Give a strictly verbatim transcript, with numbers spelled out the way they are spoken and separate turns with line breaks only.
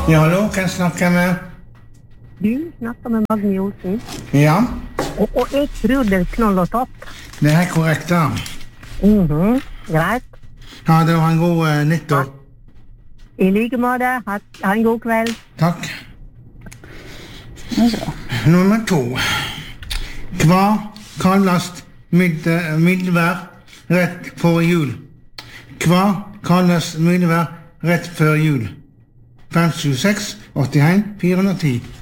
Ja, hallo, kan jeg snakke med?
Du snakker med Magne Olsen.
Ja,
Og, og jeg tror det er knoll og topp.
det er korrekt da.
Mhm, greit.
Ha det, og ha en god uh, nyttår.
I like måte. Ha, ha en god kveld.
Takk. Nummer to. Hva kalles midd- mildvær rett før jul? Hva kalles mildvær rett før jul? fem sju seks åtte en fire ti